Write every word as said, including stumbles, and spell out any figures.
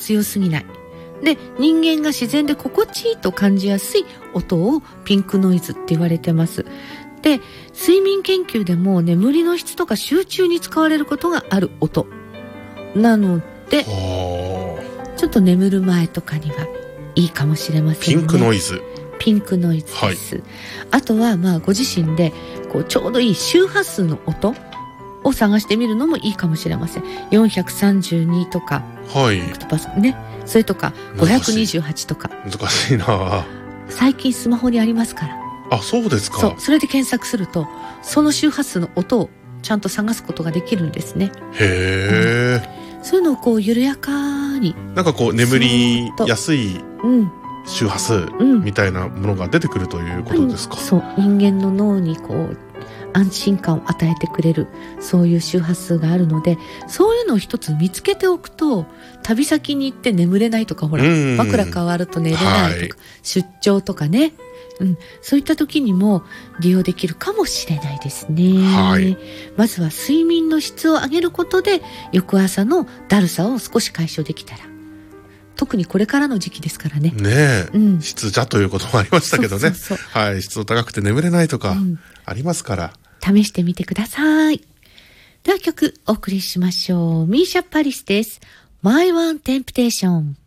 強すぎない。で、人間が自然で心地いいと感じやすい音をピンクノイズって言われてます。で、睡眠研究でも眠りの質とか集中に使われることがある音なので、ちょっと眠る前とかにはいいかもしれませんね。 ピンクノイズ。 ピンクノイズです。はい、あとはまあご自身でこうちょうどいい周波数の音を探してみるのもいいかもしれません。よんひゃくさんじゅうにとか、 はい、 ね、それとかごひゃくにじゅうはちとか。 難しいな。 最近スマホにありますから。 あ、そうですか。 そう、それで検索するとその周波数の音をちゃんと探すことができるんですね。 へー、うん、そういうのをこう緩やかに、 なんかこう眠りやすい周波数みたいなものが出てくるということですか。 うん、そう、人間の脳にこう安心感を与えてくれるそういう周波数があるので、そういうのを一つ見つけておくと、旅先に行って眠れないとか、ほら枕変わると寝れないとか、はい、出張とかね、うん、そういった時にも利用できるかもしれないですね。はい、まずは睡眠の質を上げることで翌朝のだるさを少し解消できたら、特にこれからの時期ですからね。 ねえ、うん、湿邪ということもありましたけどね。そうそうそう、はい、湿度高くて眠れないとかありますから、 うん、試してみてください。では曲お送りしましょう。ミーシャ・パリスです。My One Temptation。